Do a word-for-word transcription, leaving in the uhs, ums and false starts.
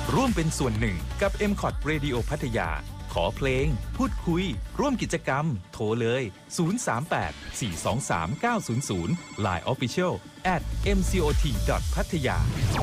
ร่วมเป็นส่วนหนึ่งกับ เอ็ม คอท Radio พัทยาขอเพลงพูดคุยร่วมกิจกรรมโทรเลยศูนย์ สาม แปด สี่ สอง สาม เก้า ศูนย์ ศูนย์ ไลน์ Official แอท เอ็ม ซี โอ ที ดอท พัทยา